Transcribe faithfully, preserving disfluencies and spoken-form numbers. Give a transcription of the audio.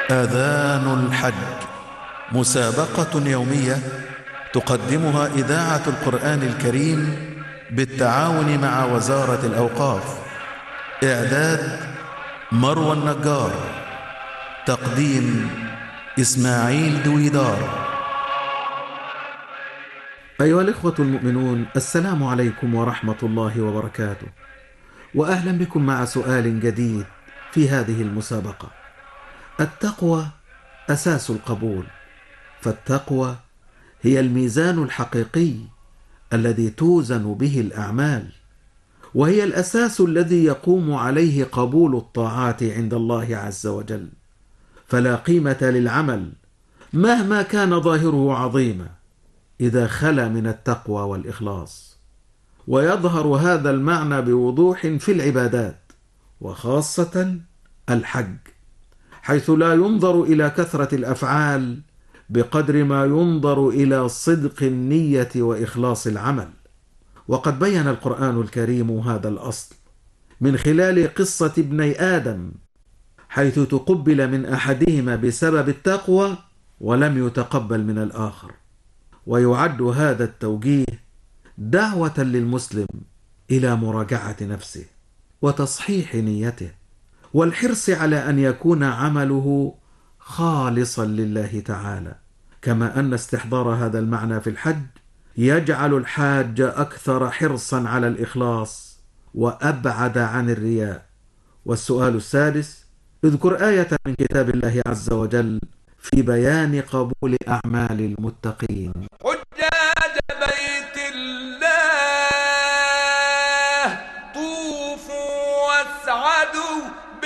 آذان الحج، مسابقة يومية تقدمها إذاعة القرآن الكريم بالتعاون مع وزارة الأوقاف. إعداد مروى النجار، تقديم إسماعيل دويدار. أيها الإخوة المؤمنون، السلام عليكم ورحمة الله وبركاته، وأهلا بكم مع سؤال جديد في هذه المسابقة. التقوى أساس القبول، فالتقوى هي الميزان الحقيقي الذي توزن به الأعمال، وهي الأساس الذي يقوم عليه قبول الطاعات عند الله عز وجل. فلا قيمة للعمل مهما كان ظاهره عظيما إذا خلا من التقوى والإخلاص. ويظهر هذا المعنى بوضوح في العبادات، وخاصة الحج، حيث لا ينظر إلى كثرة الأفعال بقدر ما ينظر إلى صدق النية وإخلاص العمل. وقد بين القرآن الكريم هذا الأصل من خلال قصة ابني آدم، حيث تقبل من أحدهما بسبب التقوى ولم يتقبل من الآخر. ويعد هذا التوجيه دعوة للمسلم إلى مراجعة نفسه وتصحيح نيته، والحرص على أن يكون عمله خالصا لله تعالى. كما أن استحضار هذا المعنى في الحج يجعل الحاج أكثر حرصا على الإخلاص وأبعد عن الرياء. والسؤال السادس: اذكر آية من كتاب الله عز وجل في بيان قبول أعمال المتقين. حجاج بيت الله طوفوا واسعدوا